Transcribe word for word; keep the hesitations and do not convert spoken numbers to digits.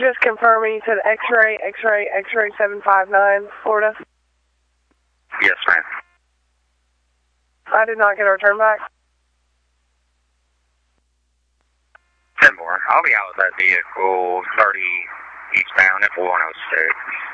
Just confirming, you said X-ray, X-ray, X-ray seven five nine, Florida? Yes, ma'am. I did not get a return back. ten more. I'll be out with that vehicle thirty eastbound at one oh six.